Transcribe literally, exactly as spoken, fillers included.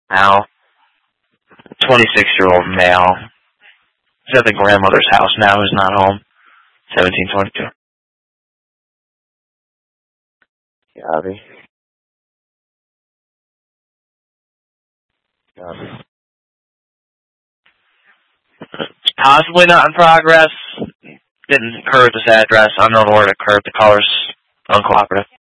Al, twenty-six-year-old male. He's at the grandmother's house now who's not home. seventeen twenty-two. Copy. Copy. Possibly not in progress. Didn't occur at this address. Unknown where it occurred. The caller's uncooperative.